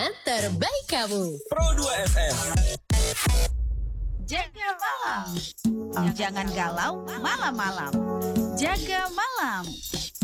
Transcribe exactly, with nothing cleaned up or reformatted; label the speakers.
Speaker 1: Pilihan terbaik kamu.
Speaker 2: Pro dua F M.
Speaker 3: Jaga malam. Jangan galau malam-malam. Jaga malam.